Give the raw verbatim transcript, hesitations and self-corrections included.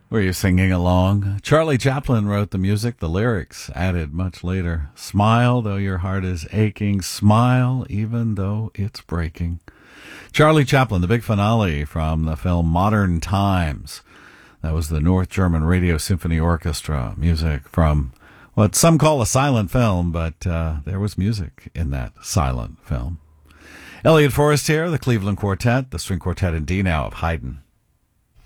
Were you singing along? Charlie Chaplin wrote the music, the lyrics added much later. Smile though your heart is aching, smile even though it's breaking. Charlie Chaplin, the big finale from the film Modern Times. That was the North German Radio Symphony Orchestra, music from what some call a silent film, but uh, there was music in that silent film. Elliot Forrest here, the Cleveland Quartet, the string quartet in D now of Haydn.